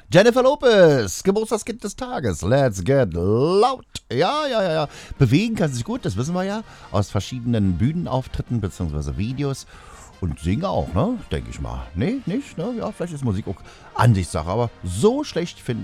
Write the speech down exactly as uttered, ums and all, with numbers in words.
Jennifer Lopez, Geburtstagskind des Tages. Let's get loud. Ja, ja, ja, ja. Bewegen kann sie sich gut, das wissen wir ja. Aus verschiedenen Bühnenauftritten bzw. Videos. Und singen auch, ne? Denke ich mal. Nee, nicht, ne? Ja, vielleicht ist Musik auch Ansichtssache. Aber so schlecht finde